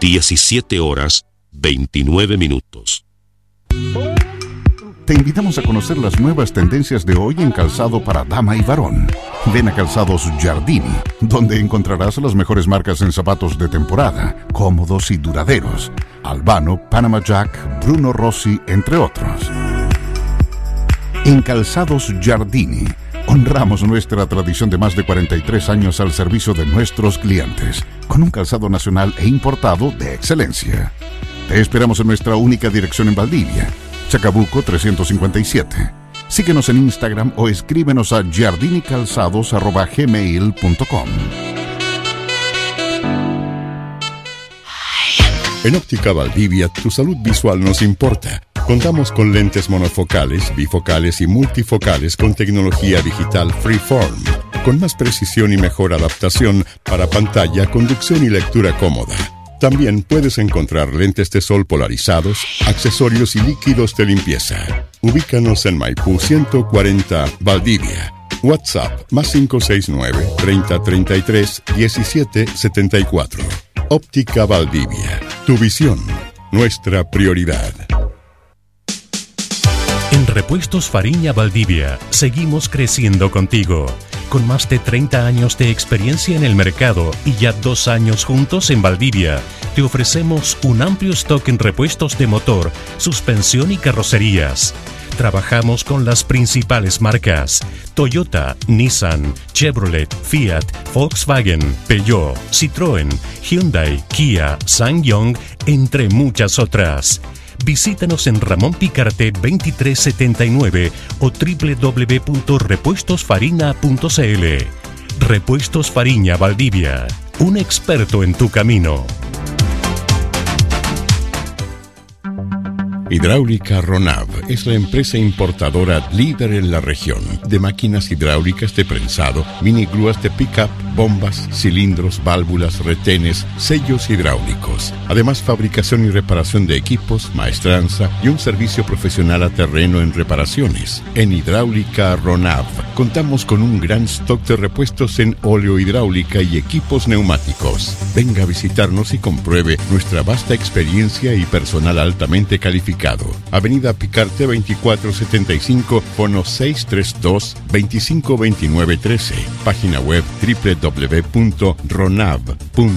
17:29. Te invitamos a conocer las nuevas tendencias de hoy en calzado para dama y varón. Ven a Calzados Giardini, donde encontrarás las mejores marcas en zapatos de temporada, cómodos y duraderos. Albano, Panama Jack, Bruno Rossi, entre otros. En Calzados Giardini, honramos nuestra tradición de más de 43 años al servicio de nuestros clientes, con un calzado nacional e importado de excelencia. Te esperamos en nuestra única dirección en Valdivia, Chacabuco 357. Síguenos en Instagram o escríbenos a giardinicalzados@gmail.com. En Óptica Valdivia, tu salud visual nos importa. Contamos con lentes monofocales, bifocales y multifocales con tecnología digital Freeform, con más precisión y mejor adaptación para pantalla, conducción y lectura cómoda. También puedes encontrar lentes de sol polarizados, accesorios y líquidos de limpieza. Ubícanos en Maipú 140, Valdivia. WhatsApp +569 3033 1774. Óptica Valdivia. Tu visión, nuestra prioridad. En Repuestos Fariña Valdivia, seguimos creciendo contigo. Con más de 30 años de experiencia en el mercado y ya 2 años juntos en Valdivia, te ofrecemos un amplio stock en repuestos de motor, suspensión y carrocerías. Trabajamos con las principales marcas: Toyota, Nissan, Chevrolet, Fiat, Volkswagen, Peugeot, Citroën, Hyundai, Kia, SsangYong, entre muchas otras. Visítanos en Ramón Picarte 2379 o www.repuestosfarina.cl. Repuestos Fariña Valdivia, un experto en tu camino. Hidráulica Ronav es la empresa importadora líder en la región de máquinas hidráulicas de prensado, mini grúas de pick-up, bombas, cilindros, válvulas, retenes, sellos hidráulicos. Además, fabricación y reparación de equipos, maestranza y un servicio profesional a terreno en reparaciones. En Hidráulica Ronav contamos con un gran stock de repuestos en óleo hidráulica y equipos neumáticos. Venga a visitarnos y compruebe nuestra vasta experiencia y personal altamente calificado. Avenida Picarte 2475, fono 632-252913. Página web www.ronav.cl.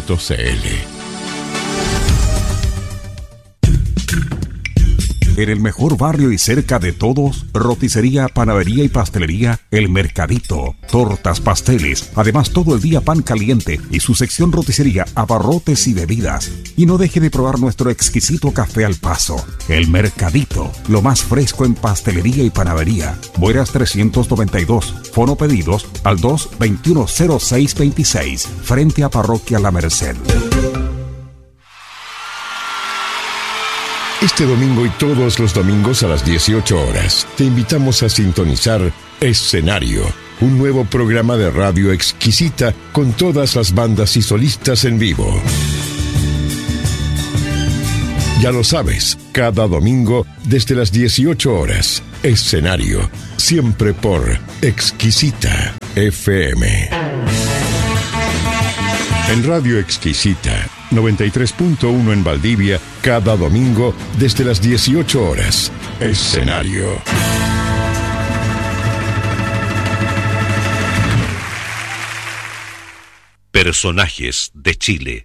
En el mejor barrio y cerca de todos, roticería, panadería y pastelería El Mercadito. Tortas, pasteles, además todo el día pan caliente y su sección roticería, abarrotes y bebidas. Y no deje de probar nuestro exquisito café al paso. El Mercadito, lo más fresco en pastelería y panadería. Bueras 392, fono pedidos al 2210626, frente a Parroquia La Merced. Este domingo y todos los domingos a las 18 horas, te invitamos a sintonizar Escenario, un nuevo programa de radio exquisita con todas las bandas y solistas en vivo. Ya lo sabes, cada domingo desde las 18 horas, Escenario, siempre por Exquisita FM. En Radio Exquisita 93.1 en Valdivia, cada domingo desde las 18 horas. Escenario. Personajes de Chile.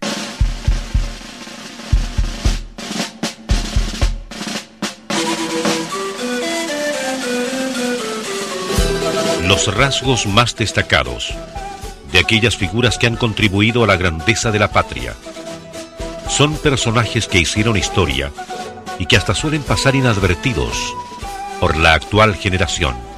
Los rasgos más destacados de aquellas figuras que han contribuido a la grandeza de la patria. Son personajes que hicieron historia y que hasta suelen pasar inadvertidos por la actual generación.